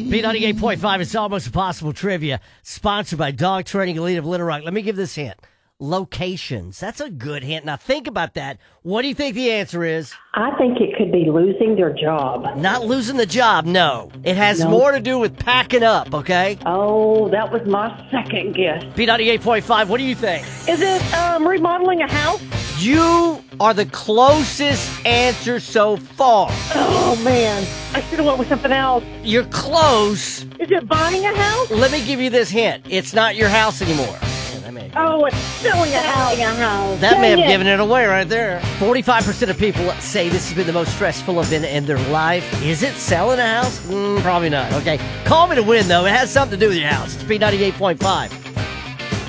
B98.5 is Almost Impossible Trivia, sponsored by Dog Training Elite of Little Rock. Let me give this hint. Locations. That's a good hint. Now think about that. What do you think the answer is? I think it could be losing their job. Not losing the job, no. It has more to do with packing up, okay? Oh, that was my second guess. B98.5, what do you think? Is it remodeling a house? You are the closest answer so far. Oh, man. I should have went with something else. You're close. Is it buying a house? Let me give you this hint. It's not your house anymore. Oh, it's selling a house. That may have given it away right there. 45% of people say this has been the most stressful event in their life. Is it selling a house? Probably not. Okay. Call me to win, though. It has something to do with your house. It's B98.5.